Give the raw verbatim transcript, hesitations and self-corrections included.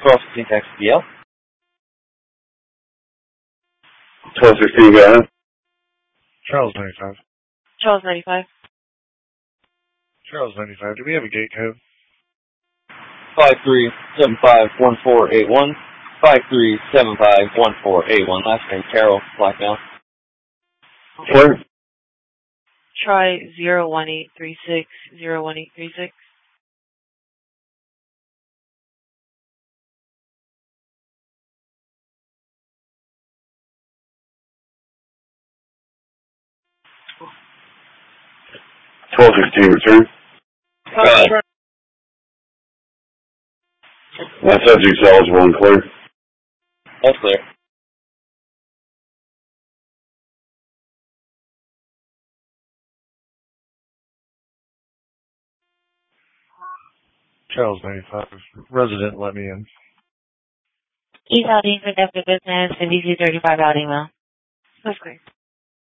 twelve sixteen Texas D L. twelve sixteen, go ahead. Charles ninety-five. Charles ninety-five. Charles ninety-five. Do we have a gate code? five three seven five one four eight one. five three seven five one four eight one. Last name Carol, Blackmail. Where? Try zero one eight three six zero one eight three six. twelve sixteen, return. Right. That subject's eligible and clear. That's clear. Charles ninety-five. Resident, let me in. East Aldine for Depth of Business, fifty-two thirty-five out email. That's great.